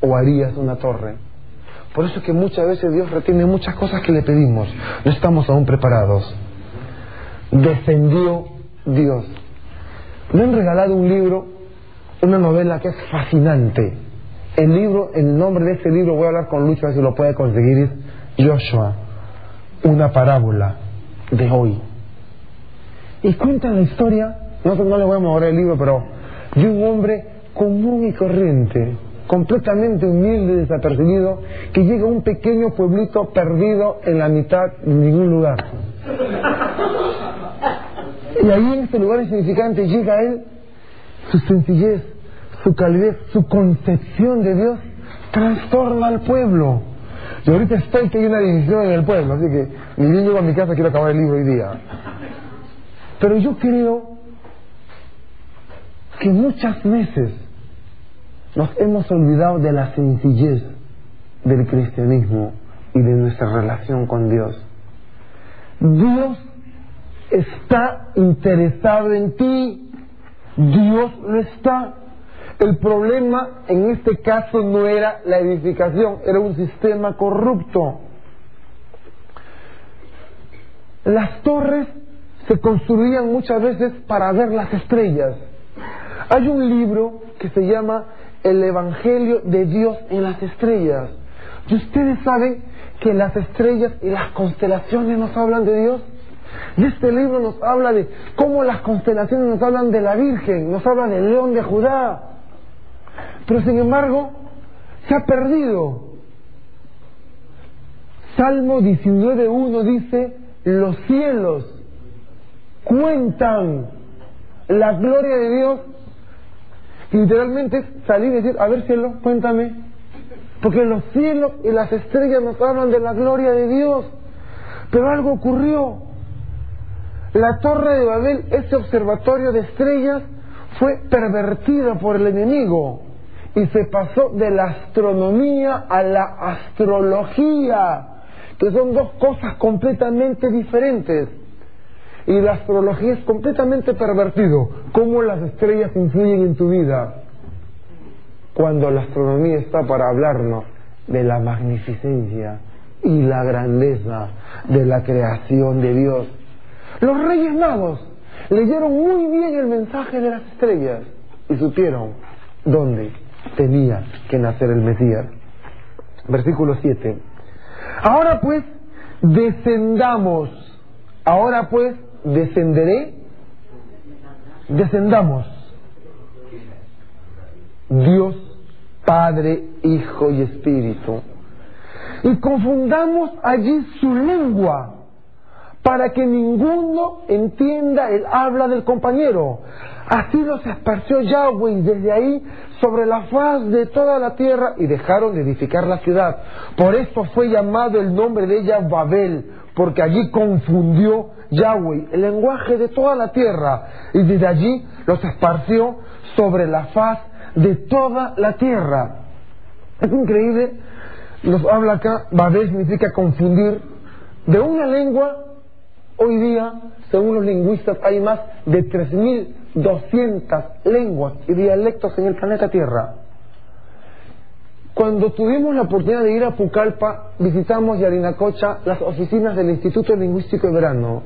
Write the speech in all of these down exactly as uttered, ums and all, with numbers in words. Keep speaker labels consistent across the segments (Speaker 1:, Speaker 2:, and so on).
Speaker 1: o harías una torre? Por eso es que muchas veces Dios retiene muchas cosas que le pedimos. No estamos aún preparados. Descendió Dios. Me han regalado un libro, una novela que es fascinante. El libro, el nombre de ese libro, voy a hablar con Lucho a ver si lo puede conseguir, es Joshua, una parábola de hoy. Y cuenta la historia, no, no le voy a mover el libro, pero de un hombre común y corriente, completamente humilde y desapercibido, que llega a un pequeño pueblito perdido en la mitad de ningún lugar. Y ahí en este lugar insignificante llega él, su sencillez, su calidez, su concepción de Dios trastorna al pueblo. Y ahorita estoy que hay una división en el pueblo, así que ni bien llego a mi casa quiero acabar el libro hoy día. Pero yo creo que muchas veces nos hemos olvidado de la sencillez del cristianismo y de nuestra relación con Dios. Dios está interesado en ti. Dios lo está. El problema en este caso no era la edificación, era un sistema corrupto. Las torres se construían muchas veces para ver las estrellas. Hay un libro que se llama El Evangelio de Dios en las Estrellas. ¿Y ustedes saben que las estrellas y las constelaciones nos hablan de Dios? Y este libro nos habla de cómo las constelaciones nos hablan de la Virgen, nos hablan del León de Judá. Pero sin embargo, se ha perdido. Salmo diecinueve uno dice: los cielos cuentan la gloria de Dios. Literalmente es salir y decir: a ver, cielo, cuéntame. Porque los cielos y las estrellas nos hablan de la gloria de Dios. Pero algo ocurrió. La Torre de Babel, ese observatorio de estrellas, fue pervertida por el enemigo y se pasó de la astronomía a la astrología, que son dos cosas completamente diferentes. Y la astrología es completamente pervertido. ¿Cómo las estrellas influyen en tu vida? Cuando la astronomía está para hablarnos de la magnificencia y la grandeza de la creación de Dios. Los Reyes Magos leyeron muy bien el mensaje de las estrellas y supieron dónde tenía que nacer el Mesías. Versículo siete. Ahora pues descendamos. Ahora pues descenderé. Descendamos. Dios, Padre, Hijo y Espíritu. Y confundamos allí su lengua, para que ninguno entienda el habla del compañero. Así los esparció Yahweh desde ahí sobre la faz de toda la tierra, y dejaron de edificar la ciudad. Por esto fue llamado el nombre de ella Babel, porque allí confundió Yahweh el lenguaje de toda la tierra, y desde allí los esparció sobre la faz de toda la tierra. Es increíble, nos habla acá, Babel significa confundir. De una lengua, hoy día, según los lingüistas, hay más de tres mil doscientas lenguas y dialectos en el planeta Tierra. Cuando tuvimos la oportunidad de ir a Pucallpa, visitamos Yarinacocha, las oficinas del Instituto Lingüístico Hebrano.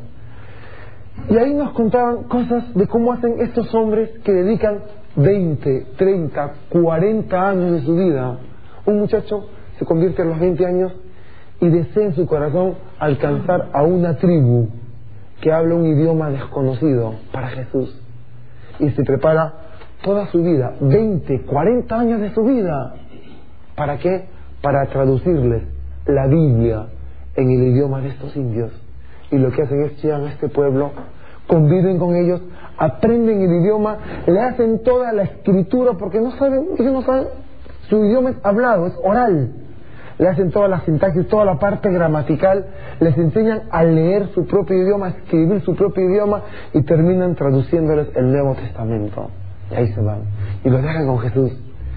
Speaker 1: Y ahí nos contaban cosas de cómo hacen estos hombres que dedican veinte, treinta, cuarenta años de su vida. Un muchacho se convierte a los veinte años y desea en su corazón alcanzar a una tribu que habla un idioma desconocido para Jesús. Y se prepara toda su vida, veinte, cuarenta años de su vida. ¿Para qué? Para traducirles la Biblia en el idioma de estos indios. Y lo que hacen es llegan a este pueblo, conviven con ellos, aprenden el idioma, le hacen toda la escritura, porque no saben, ellos no saben, su idioma es hablado, es oral. Le hacen toda la sintaxis, toda la parte gramatical, les enseñan a leer su propio idioma, a escribir su propio idioma, y terminan traduciéndoles el Nuevo Testamento. Y ahí se van, y los dejan con Jesús.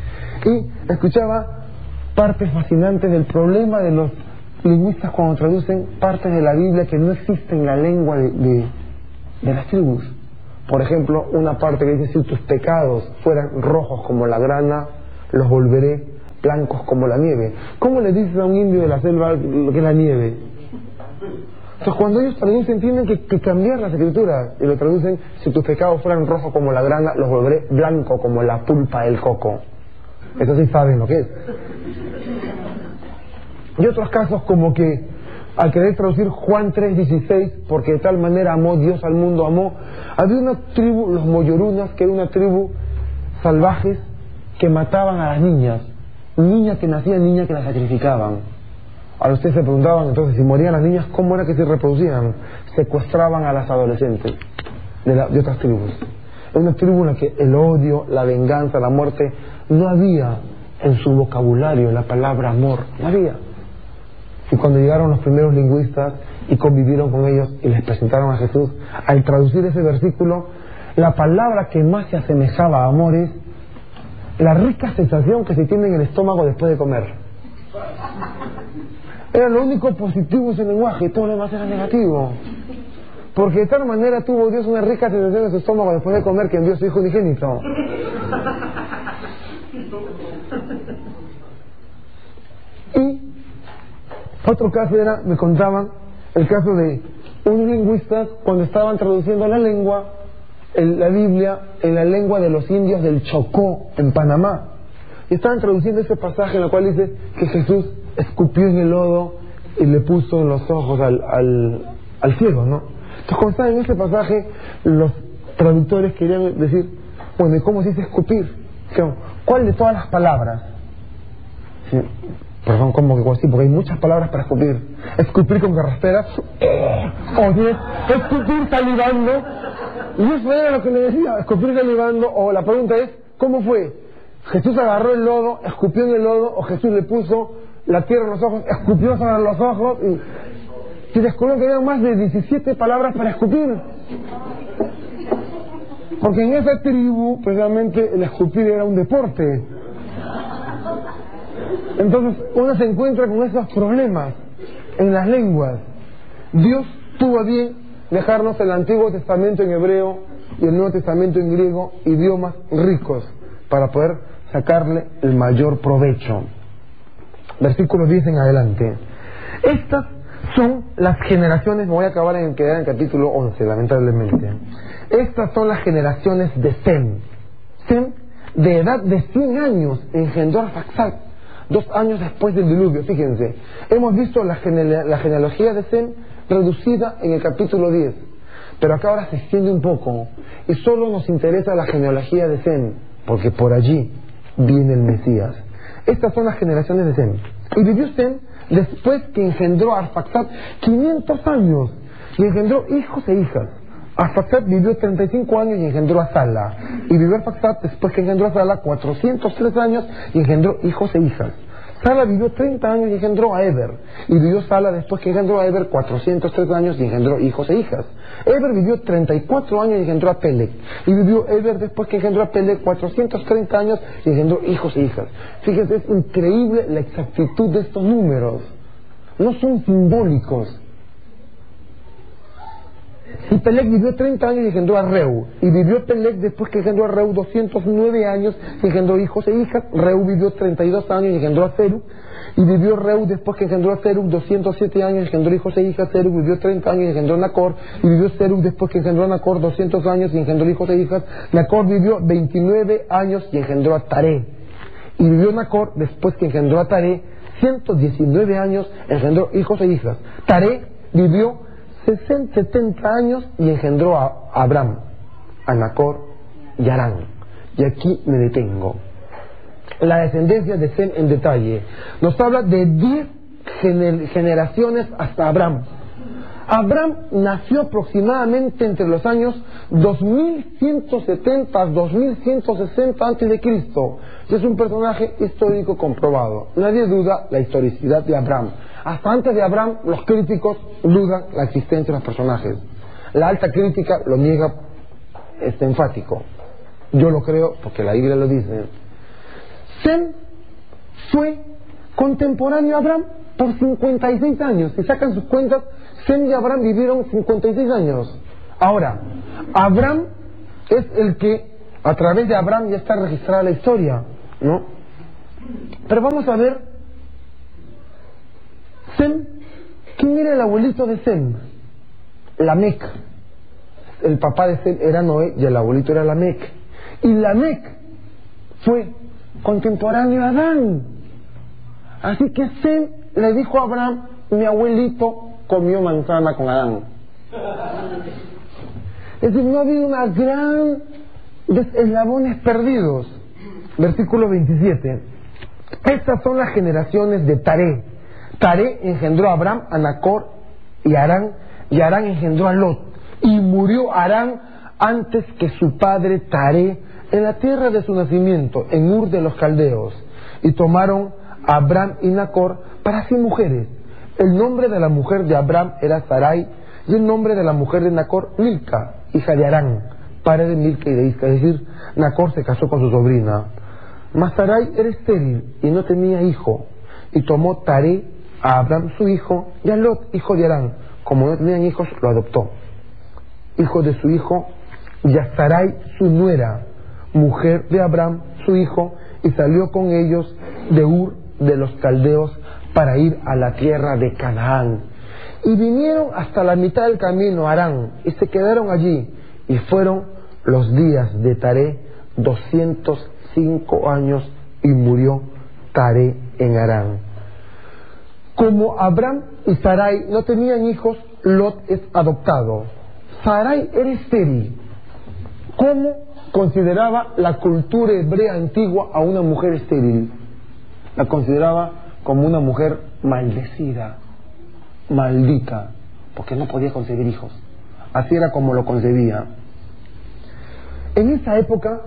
Speaker 1: Y escuchaba partes fascinantes del problema de los lingüistas cuando traducen partes de la Biblia que no existen en la lengua de, de, de las tribus. Por ejemplo, una parte que dice: si tus pecados fueran rojos como la grana, los volveré blancos como la nieve. ¿Cómo le dices a un indio de la selva lo que es la nieve? Entonces cuando ellos traducen tienen que, que cambiar las escrituras y lo traducen: si tus pecados fueran rojos como la grana, los volveré blanco como la pulpa del coco. Eso sí saben lo que es. Y otros casos como que al querer traducir Juan tres dieciséis, porque de tal manera amó Dios al mundo, amó, había una tribu, los moyorunas, que era una tribu salvajes que mataban a las niñas, niñas que nacían, niñas que las sacrificaban. Ahora ustedes se preguntaban entonces, si morían las niñas, ¿cómo era que se reproducían? Secuestraban a las adolescentes de, la, de otras tribus. Era una tribu en la que el odio, la venganza, la muerte, no había en su vocabulario la palabra amor, no había. Y cuando llegaron los primeros lingüistas y convivieron con ellos y les presentaron a Jesús, al traducir ese versículo, la palabra que más se asemejaba a amor es la rica sensación que se tiene en el estómago después de comer. Era lo único positivo en su lenguaje, todo lo demás era negativo. Porque de tal manera tuvo Dios una rica sensación en su estómago después de comer, que envió a su Hijo unigénito. Y otro caso era, me contaban, el caso de unos lingüistas cuando estaban traduciendo la lengua, en la Biblia, en la lengua de los indios del Chocó, en Panamá. Y estaban traduciendo ese pasaje en el cual dice que Jesús escupió en el lodo y le puso en los ojos al, al, al ciego, ¿no? Entonces cuando estaban en ese pasaje, los traductores querían decir, bueno, ¿y cómo se dice escupir? ¿Cuál de todas las palabras? Sí. Perdón, ¿cómo que así? Porque hay muchas palabras para escupir. Escupir con carraspera, o bien escupir salivando. Y eso era lo que le decía, escupir salivando. O la pregunta es, ¿cómo fue? ¿Jesús agarró el lodo, escupió en el lodo, o Jesús le puso la tierra en los ojos, escupió sobre los ojos? Y, y descubrió que había más de diecisiete palabras para escupir. Porque en esa tribu, precisamente, el escupir era un deporte. Entonces uno se encuentra con esos problemas en las lenguas. Dios tuvo a bien dejarnos el Antiguo Testamento en hebreo y el Nuevo Testamento en griego, idiomas ricos, para poder sacarle el mayor provecho. Versículos diez en adelante. Estas son las generaciones, me voy a acabar en quedar en el capítulo once, lamentablemente. Estas son las generaciones de Sem. Sem, de edad de cien años, engendró a Arfaxad, dos años después del diluvio. Fíjense, hemos visto la, gene la genealogía de Sem reducida en el capítulo diez, pero acá ahora se extiende un poco y solo nos interesa la genealogía de Sem, porque por allí viene el Mesías. Estas son las generaciones de Sem. Y vivió Sem después que engendró a Arfaxad quinientos años y engendró hijos e hijas. Arfaxad vivió treinta y cinco años y engendró a Sala. Y vivió Arfaxad después que engendró a Sala cuatrocientos tres años y engendró hijos e hijas. Sala vivió treinta años y engendró a Eber. Y vivió Sala después que engendró a Eber cuatrocientos tres años y engendró hijos e hijas. Eber vivió treinta y cuatro años y engendró a Peleg. Y vivió Eber después que engendró a Peleg cuatrocientos treinta años y engendró hijos e hijas. Fíjense, es increíble la exactitud de estos números. No son simbólicos. Y Peleg vivió treinta años y engendró a Reu. Y vivió Peleg después que engendró a Reu doscientos nueve años y engendró hijos e hijas. Reu vivió treinta y dos años y engendró a Serug. Y vivió Reu después que engendró a Serug doscientos siete años y engendró hijos e hijas. Serug vivió treinta años y engendró a Nacor. Y vivió Serug después que engendró a Nacor doscientos años y engendró hijos e hijas. Nacor vivió veintinueve años y engendró a Taré. Y vivió Nacor después que engendró a Taré ciento diecinueve años y engendró hijos e hijas. Taré vivió sesenta, setenta años y engendró a Abraham, a Nacor y a Harán. Y aquí me detengo. La descendencia de Sem en detalle nos habla de diez gener generaciones hasta Abraham. Abraham nació aproximadamente entre los años dos mil ciento setenta a dos mil ciento sesenta antes de Cristo. Y es un personaje histórico comprobado. Nadie duda la historicidad de Abraham. Hasta antes de Abraham, los críticos dudan la existencia de los personajes. La alta crítica lo niega, es enfático. Yo lo creo porque la Biblia lo dice. Sem fue contemporáneo a Abraham por cincuenta y seis años. Si sacan sus cuentas, Sem y Abraham vivieron cincuenta y seis años. Ahora, Abraham es el que, a través de Abraham ya está registrada la historia, ¿no? Pero vamos a ver, Sem, ¿quién era el abuelito de Sem? Lamec. El papá de Sem era Noé y el abuelito era Lamec. Y Lamec fue contemporáneo a Adán. Así que Sem le dijo a Abraham: mi abuelito comió manzana con Adán. Es decir, no ha habido una gran eslabones perdidos. Versículo veintisiete. Estas son las generaciones de Taré. Taré engendró a Abraham, a Nacor y a Harán, y Harán engendró a Lot. Y murió Harán antes que su padre Taré en la tierra de su nacimiento, en Ur de los Caldeos. Y tomaron a Abraham y Nacor para sí mujeres. El nombre de la mujer de Abraham era Sarai, y el nombre de la mujer de Nacor, Milca, hija de Harán, padre de Milca y de Isca. Es decir, Nacor se casó con su sobrina. Mas Sarai era estéril y no tenía hijo. Y tomó Taré a Abraham su hijo, y a Lot, hijo de Harán. Como no tenían hijos, lo adoptó, hijo de su hijo, y a Sarai su nuera, mujer de Abraham su hijo, y salió con ellos de Ur de los Caldeos para ir a la tierra de Canaán. Y vinieron hasta la mitad del camino a Harán, y se quedaron allí, y fueron los días de Taré doscientos cinco años, y murió Taré en Harán. Como Abraham y Sarai no tenían hijos, Lot es adoptado. Sarai era estéril. ¿Cómo consideraba la cultura hebrea antigua a una mujer estéril? La consideraba como una mujer maldecida, maldita, porque no podía concebir hijos. Así era como lo concebía. En esa época,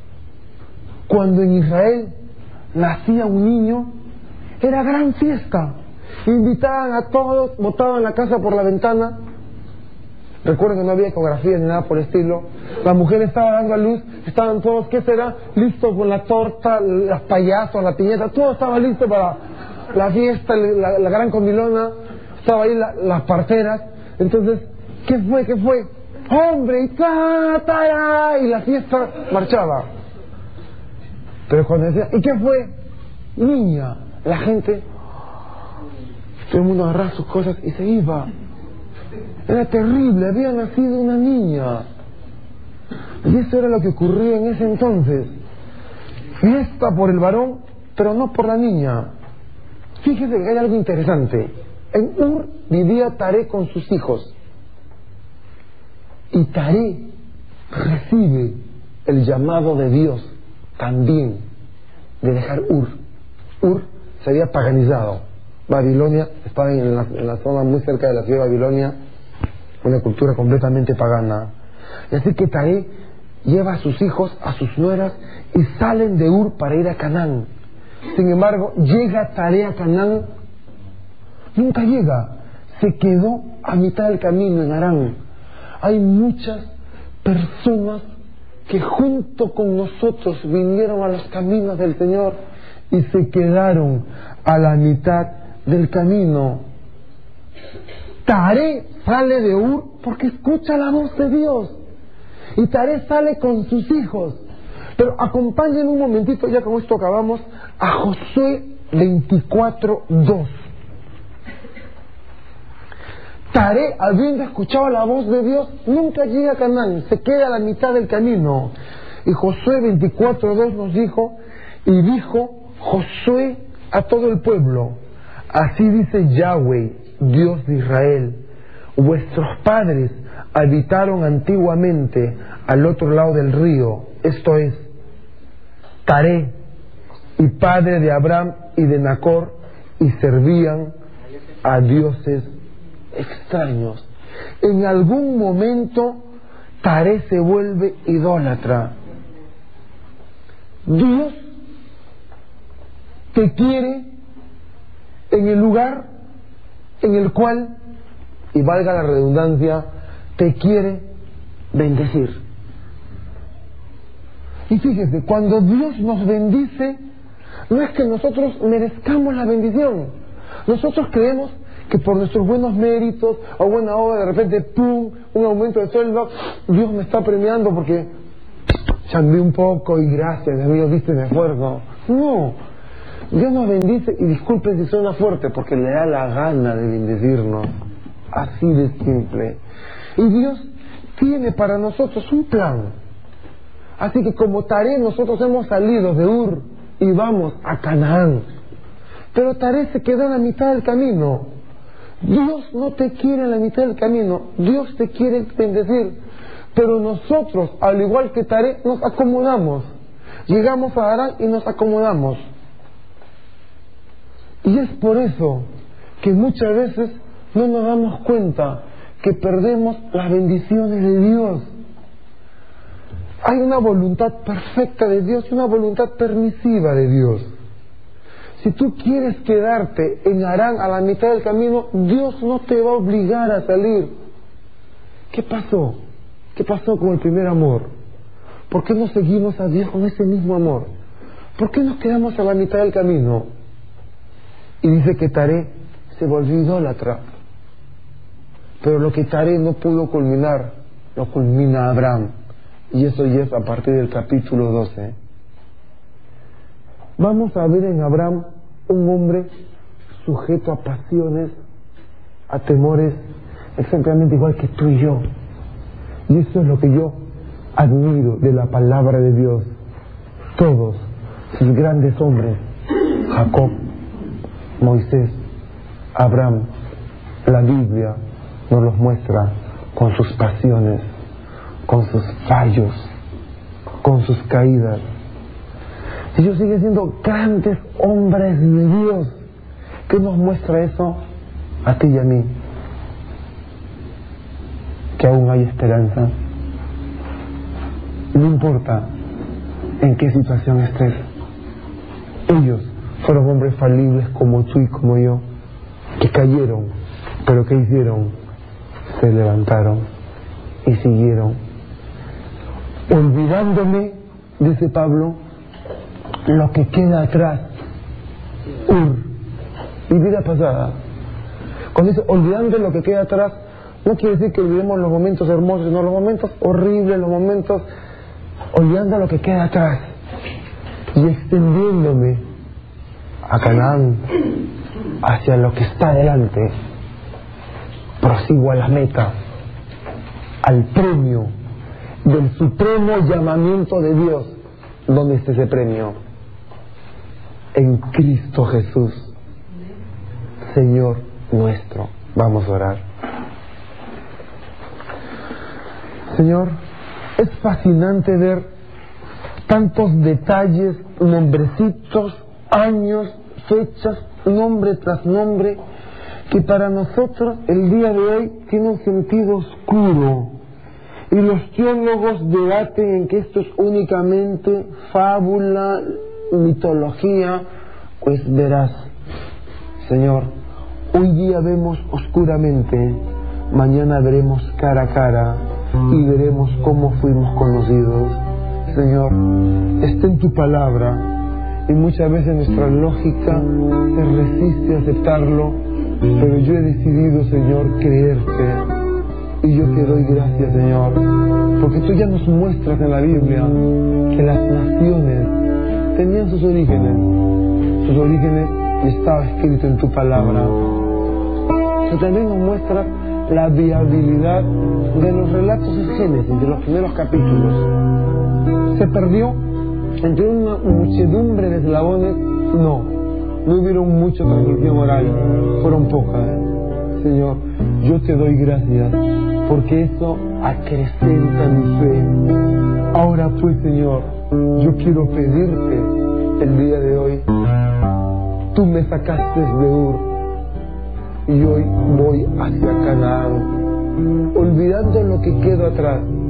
Speaker 1: cuando en Israel nacía un niño, era gran fiesta. Invitaban a todos, botaban la casa por la ventana. Recuerden que no había ecografía ni nada por el estilo. La mujer estaba dando a luz, estaban todos, ¿qué será? Listos con la torta, las payasos, la piñata, todo estaba listo para la fiesta, la, la gran comilona. Estaba ahí la, las parteras. Entonces, ¿qué fue? ¿Qué fue? ¡Hombre! Y, ta, ta, y la fiesta marchaba. Pero cuando decía, ¿y qué fue? Niña. La gente, todo el mundo agarraba sus cosas y se iba. Era terrible, había nacido una niña. Y eso era lo que ocurría en ese entonces. Fiesta por el varón, pero no por la niña. Fíjese que hay algo interesante. En Ur vivía Taré con sus hijos. Y Taré recibe el llamado de Dios también de dejar Ur. Ur se había paganizado. Babilonia estaba en la, en la zona muy cerca de la ciudad de Babilonia, una cultura completamente pagana. Y así que Taré lleva a sus hijos, a sus nueras, y salen de Ur para ir a Canaán. Sin embargo, llega Taré a Canaán, nunca llega, se quedó a mitad del camino en Harán. Hay muchas personas que junto con nosotros vinieron a los caminos del Señor y se quedaron a la mitad del camino. Taré sale de Ur porque escucha la voz de Dios, y Taré sale con sus hijos. Pero acompañen un momentito, ya con esto acabamos, a Josué veinticuatro dos. Taré, habiendo escuchado la voz de Dios, nunca llega a Canaán, se queda a la mitad del camino. Y Josué veinticuatro dos nos dijo, y dijo Josué a todo el pueblo: así dice Yahweh, Dios de Israel, vuestros padres habitaron antiguamente al otro lado del río, esto es, Taré, y padre de Abraham y de Nacor, y servían a dioses extraños. En algún momento Taré se vuelve idólatra. Dios te quiere en el lugar en el cual, y valga la redundancia, te quiere bendecir. Y fíjese, cuando Dios nos bendice, no es que nosotros merezcamos la bendición. Nosotros creemos que por nuestros buenos méritos o buena obra, de repente, ¡pum!, un aumento de sueldo, Dios me está premiando porque chambeé un poco y gracias, Dios mío, viste mi esfuerzo. No, Dios nos bendice, y disculpen si suena fuerte, porque le da la gana de bendecirnos. Así de simple. Y Dios tiene para nosotros un plan. Así que como Taré, nosotros hemos salido de Ur y vamos a Canaán. Pero Taré se quedó en la mitad del camino. Dios no te quiere en la mitad del camino. Dios te quiere bendecir. Pero nosotros, al igual que Taré, nos acomodamos. Llegamos a Harán y nos acomodamos. Y es por eso que muchas veces no nos damos cuenta que perdemos las bendiciones de Dios. Hay una voluntad perfecta de Dios y una voluntad permisiva de Dios. Si tú quieres quedarte en Harán a la mitad del camino, Dios no te va a obligar a salir. ¿Qué pasó? ¿Qué pasó con el primer amor? ¿Por qué no seguimos a Dios con ese mismo amor? ¿Por qué nos quedamos a la mitad del camino? Y dice que Taré se volvió idólatra. Pero lo que Taré no pudo culminar, lo culmina Abraham. Y eso ya es a partir del capítulo doce. Vamos a ver en Abraham un hombre sujeto a pasiones, a temores, exactamente igual que tú y yo. Y eso es lo que yo admiro de la palabra de Dios. Todos sus grandes hombres, Jacob, Moisés, Abraham, la Biblia nos los muestra con sus pasiones, con sus fallos, con sus caídas. Ellos siguen siendo grandes hombres de Dios. ¿Qué nos muestra eso a ti y a mí? Que aún hay esperanza. No importa en qué situación estés. Ellos fueron hombres falibles como tú y como yo, que cayeron, pero ¿qué hicieron? Se levantaron y siguieron. Olvidándome, dice Pablo, lo que queda atrás. Ur, mi vida pasada. Cuando dice olvidando lo que queda atrás, no quiere decir que olvidemos los momentos hermosos, sino los momentos horribles, los momentos, olvidando lo que queda atrás y extendiéndome a Canaán, hacia lo que está adelante. Prosigo a la meta, al premio del supremo llamamiento de Dios. ¿Dónde está ese premio? En Cristo Jesús, Señor nuestro. Vamos a orar. Señor, es fascinante ver tantos detalles, nombrecitos, años, fechas, nombre tras nombre, que para nosotros el día de hoy tiene un sentido oscuro. Y los teólogos debaten en que esto es únicamente fábula, mitología. Pues verás, Señor, hoy día vemos oscuramente, mañana veremos cara a cara y veremos cómo fuimos conocidos. Señor, está en tu palabra y muchas veces nuestra lógica se resiste a aceptarlo, pero yo he decidido, Señor, creerte. Y yo te doy gracias, Señor, porque tú ya nos muestras en la Biblia que las naciones tenían sus orígenes. Sus orígenes estaba escrito en tu palabra. Pero también nos muestras la viabilidad de los relatos de Génesis, de los primeros capítulos. ¿Se perdió entre una muchedumbre de eslabones? No, no hubieron mucha transmisión oral, fueron pocas. Señor, yo te doy gracias, porque eso acrecenta mi fe. Ahora pues, Señor, yo quiero pedirte el día de hoy, tú me sacaste de Ur y hoy voy hacia Canaán, olvidando lo que quedó atrás,